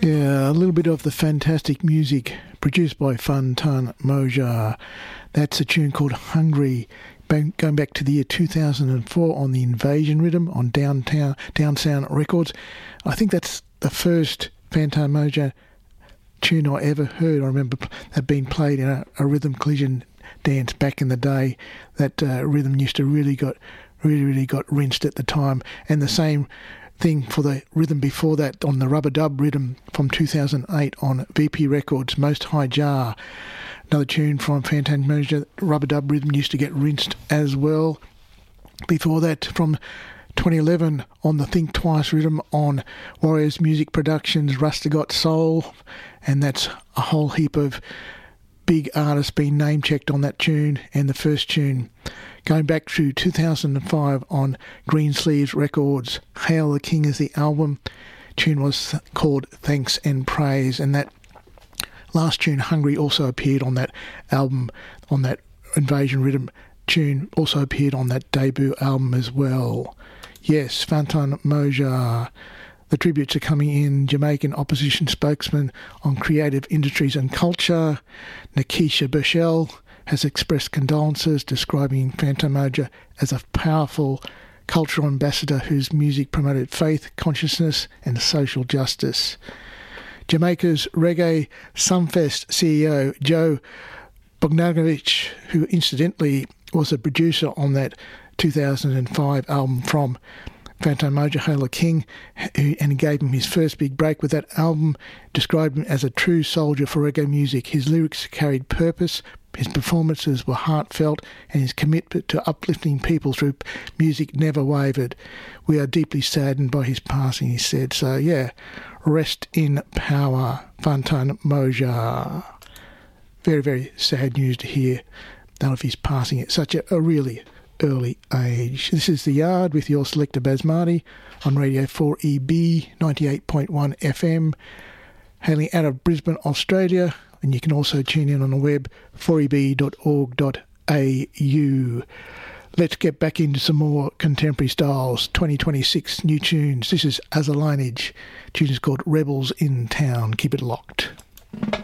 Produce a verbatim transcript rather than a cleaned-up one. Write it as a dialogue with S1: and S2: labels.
S1: Yeah, a little bit of the fantastic music produced by Fantan Mojah. That's a tune called Hungry, going back to the year two thousand four on the Invasion Rhythm on Downtown Down Sound Records. I think that's the first Fantan Mojah tune I ever heard. I remember that being played in a, a rhythm collision dance back in the day. That uh, rhythm used to really got really really got rinsed at the time, and the same thing for the rhythm before that on the Rubber Dub rhythm from two thousand eight on V P Records, Most High Jar. Another tune from Fantan Mojah, Rubber Dub rhythm used to get rinsed as well. Before that, from twenty eleven on the Think Twice rhythm on Warriors Music Productions, Rasta Got Soul, and that's a whole heap of big artists being name-checked on that tune. And the first tune going back to two thousand five on Greensleeves Records, Hail the King is the album. Tune was called Thanks and Praise, and that last tune, Hungry, also appeared on that album, on that Invasion Rhythm tune, also appeared on that debut album as well. Yes, Fantan Mojah. The tributes are coming in. Jamaican opposition spokesman on creative industries and culture, Nikisha Burchell, has expressed condolences, describing Fantan Mojah as a powerful cultural ambassador whose music promoted faith, consciousness and social justice. Jamaica's Reggae Sumfest C E O, Joe Bogdanovich, who incidentally was a producer on that two thousand five album from Fantan Mojah, Hail the King, and he gave him his first big break with that album, described him as a true soldier for reggae music. His lyrics carried purpose, his performances were heartfelt, and his commitment to uplifting people through music never wavered. We are deeply saddened by his passing, he said. So, yeah, rest in power, Fantan Mojah. Very, very sad news to hear that of his passing at such a, a really early age. This is The Yard with your selector Basmati on Radio four E B ninety-eight point one F M, hailing out of Brisbane, Australia, and you can also tune in on the web, four e b dot org dot a u. Let's get back into some more contemporary styles, twenty twenty-six new tunes. This is As a Lineage. Tune is called Rebels in Town. Keep it locked.